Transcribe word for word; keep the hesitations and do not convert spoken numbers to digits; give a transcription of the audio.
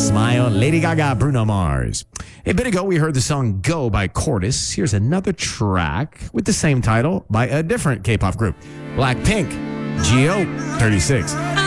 Smile, Lady Gaga, Bruno Mars. A bit ago, we heard the song Go by Cordis. Here's another track with the same title by a different K-pop group, Blackpink, G O thirty-six.